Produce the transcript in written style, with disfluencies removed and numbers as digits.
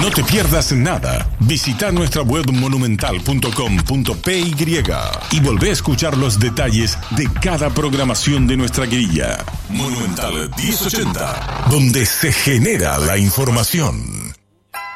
No te pierdas nada. Visita nuestra web monumental.com.py y volvé a escuchar los detalles de cada programación de nuestra grilla. Monumental 1080, donde se genera la información.